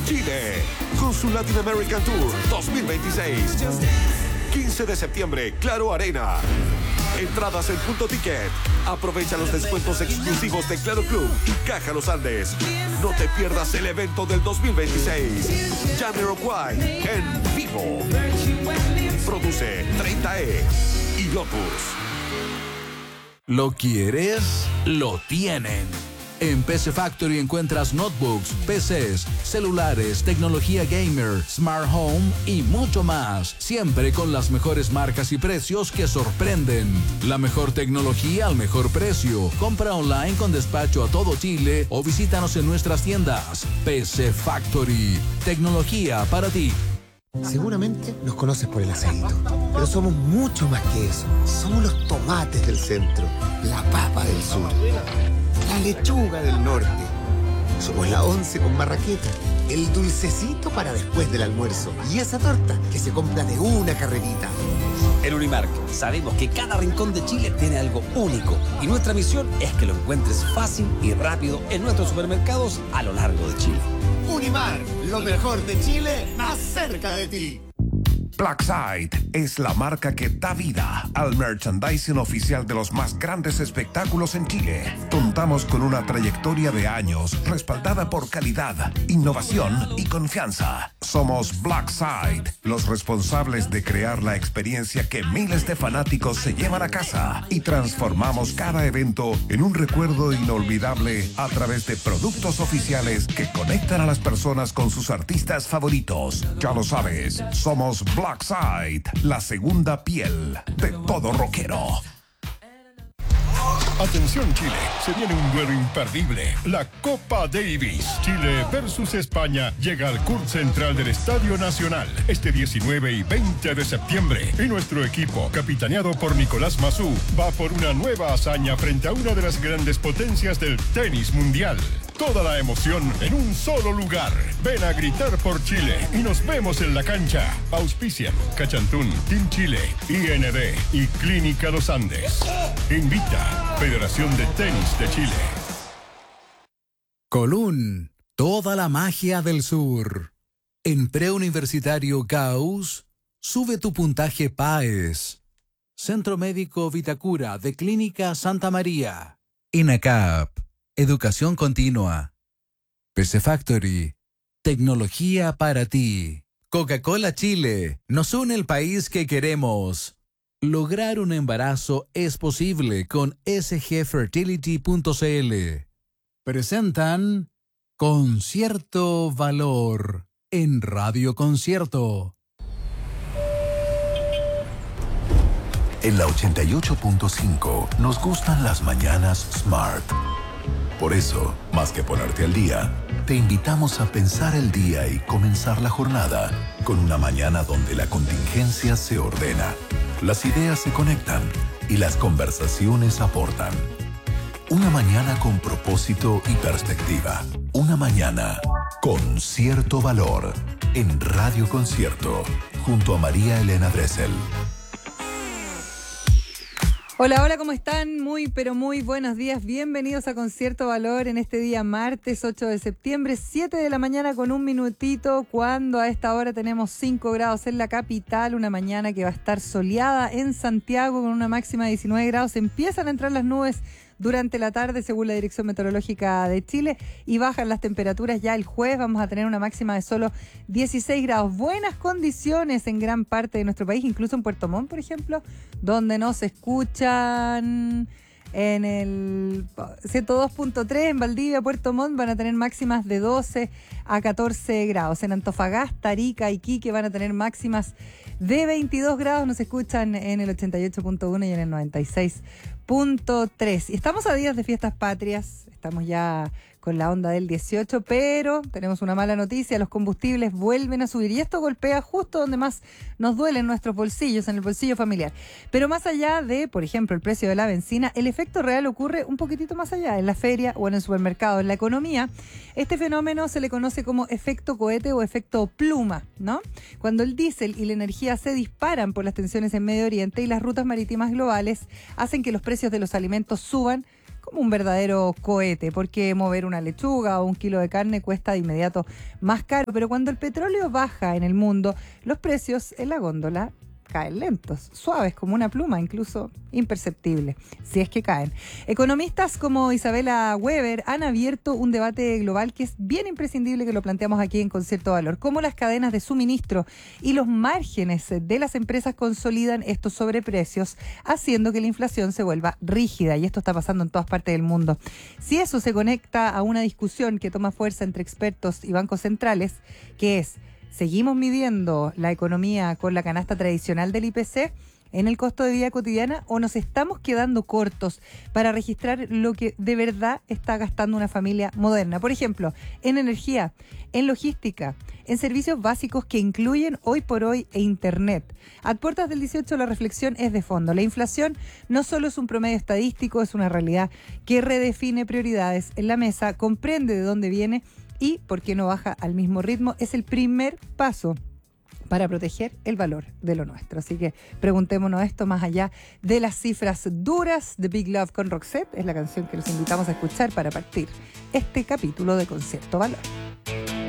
Chile, con su Latin American Tour 2026. 15 de septiembre, Claro Arena. Entradas en Punto Ticket. Aprovecha los descuentos exclusivos de Claro Club y Caja Los Andes. No te pierdas el evento del 2026. Jamiroquai en vivo. Produce 30E y Lotus. ¿Lo quieres? Lo tienen. En PC Factory encuentras notebooks, PCs, celulares, tecnología gamer, smart home y mucho más. Siempre con las mejores marcas y precios que sorprenden. La mejor tecnología al mejor precio. Compra online con despacho a todo Chile o visítanos en nuestras tiendas. PC Factory. Tecnología para ti. Seguramente nos conoces por el aceito, pero somos mucho más que eso. Somos los tomates del centro, la papa del sur, la lechuga del norte. Somos la once con marraqueta, el dulcecito para después del almuerzo y esa torta que se compra de una carrerita. En Unimark sabemos que cada rincón de Chile tiene algo único y nuestra misión es que lo encuentres fácil y rápido en nuestros supermercados a lo largo de Chile. Unimark, lo mejor de Chile, más cerca de ti. Blackside es la marca que da vida al merchandising oficial de los más grandes espectáculos en Chile. Contamos con una trayectoria de años respaldada por calidad, innovación y confianza. Somos Blackside, los responsables de crear la experiencia que miles de fanáticos se llevan a casa y transformamos cada evento en un recuerdo inolvidable a través de productos oficiales que conectan a las personas con sus artistas favoritos. Ya lo sabes, somos Blackside, la segunda piel de todo rockero. Atención Chile, se viene un duelo imperdible, la Copa Davis. Chile versus España llega al CURT central del Estadio Nacional este 19 y 20 de septiembre. Y nuestro equipo, capitaneado por Nicolás Massú, va por una nueva hazaña frente a una de las grandes potencias del tenis mundial. Toda la emoción en un solo lugar. Ven a gritar por Chile y nos vemos en la cancha. Auspician Cachantún, Team Chile, IND y Clínica Los Andes. Invita Federación de Tenis de Chile. Colún, toda la magia del sur. En Preuniversitario Gauss, sube tu puntaje PAES. Centro Médico Vitacura de Clínica Santa María. INACAP. Educación continua. PC Factory. Tecnología para ti. Coca-Cola Chile. Nos une el país que queremos. Lograr un embarazo es posible con sgfertility.cl. Presentan Concierto Valor en Radio Concierto. En la 88.5 nos gustan las mañanas Smart. Por eso, más que ponerte al día, te invitamos a pensar el día y comenzar la jornada con una mañana donde la contingencia se ordena, las ideas se conectan y las conversaciones aportan. Una mañana con propósito y perspectiva. Una mañana con cierto valor en Radio Concierto, junto a María Elena Dressel. Hola, hola, ¿cómo están? Muy, pero muy buenos días. Bienvenidos a Concierto Valor en este día martes 8 de septiembre, 7 de la mañana con un minutito, cuando a esta hora tenemos 5 grados en la capital, una mañana que va a estar soleada en Santiago con una máxima de 19 grados. Empiezan a entrar las nubes durante la tarde según la Dirección Meteorológica de Chile y bajan las temperaturas ya el jueves. Vamos a tener una máxima de solo 16 grados. Buenas condiciones en gran parte de nuestro país, incluso en Puerto Montt, por ejemplo, donde nos escuchan en el 102.3, en Valdivia, Puerto Montt, van a tener máximas de 12 a 14 grados. En Antofagasta, Arica, Iquique van a tener máximas de 22 grados. Nos escuchan en el 88.1 y en el 96.3. Y estamos a días de fiestas patrias, estamos ya con la onda del 18, pero tenemos una mala noticia: los combustibles vuelven a subir y esto golpea justo donde más nos duelen nuestros bolsillos, en el bolsillo familiar. Pero más allá de, por ejemplo, el precio de la benzina, el efecto real ocurre un poquitito más allá, en la feria o en el supermercado, en la economía. Este fenómeno se le conoce como efecto cohete o efecto pluma, ¿no? Cuando el diésel y la energía se disparan por las tensiones en Medio Oriente y las rutas marítimas globales hacen que los precios de los alimentos suban como un verdadero cohete, porque mover una lechuga o un kilo de carne cuesta de inmediato más caro, pero cuando el petróleo baja en el mundo, los precios en la góndola caen lentos, suaves como una pluma, incluso imperceptibles, si es que caen. Economistas como Isabela Weber han abierto un debate global que es bien imprescindible, que lo planteamos aquí en Concierto Valor, cómo las cadenas de suministro y los márgenes de las empresas consolidan estos sobreprecios, haciendo que la inflación se vuelva rígida, y esto está pasando en todas partes del mundo. Si eso se conecta a una discusión que toma fuerza entre expertos y bancos centrales, que es: ¿seguimos midiendo la economía con la canasta tradicional del IPC en el costo de vida cotidiana o nos estamos quedando cortos para registrar lo que de verdad está gastando una familia moderna? Por ejemplo, en energía, en logística, en servicios básicos que incluyen hoy por hoy Internet. A puertas del 18 la reflexión es de fondo. La inflación no solo es un promedio estadístico, es una realidad que redefine prioridades en la mesa, comprende de dónde viene y por qué no baja al mismo ritmo. Es el primer paso para proteger el valor de lo nuestro. Así que preguntémonos esto más allá de las cifras duras. The Big Love con Roxette es la canción que los invitamos a escuchar para partir este capítulo de Concierto Valor.